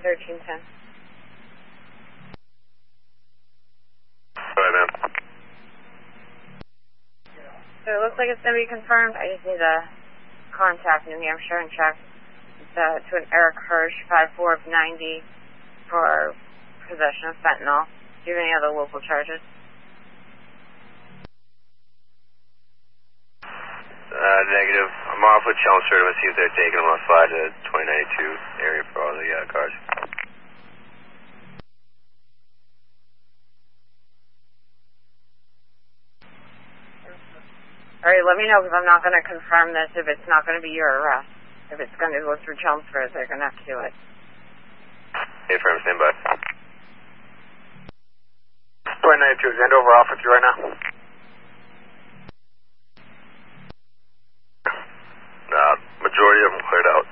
1310. Right, ma'am. So it looks like it's going to be confirmed. I just need to contact New Hampshire and check to an Eric Hirsch, 5'4" of 90 for possession of fentanyl. Do you have any other local charges? Negative. I'm off with Chelmsford. I'm going to see if they're taking them. I'll fly to 2092 area for all the cars. All right, let me know because I'm not going to confirm this if it's not going to be your arrest. If it's going to go through Chelmsford, they're going to have to do it. Hey, firm, stand by. 2092, Andover off with you right now. Majority of them cleared out.